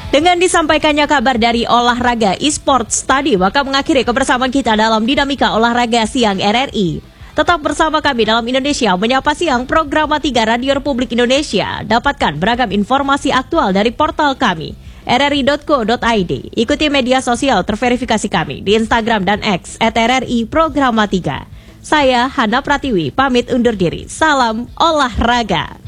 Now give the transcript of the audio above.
Dengan disampaikannya kabar dari olahraga e-sports tadi, maka mengakhiri kebersamaan kita dalam Dinamika Olahraga Siang RRI. Tetap bersama kami dalam Indonesia Menyapa Siang, program 3 Radio Republik Indonesia. Dapatkan beragam informasi aktual dari portal kami, rri.co.id. Ikuti media sosial terverifikasi kami di Instagram dan X @RRI Programa 3. Saya Hana Pratiwi, pamit undur diri. Salam olahraga.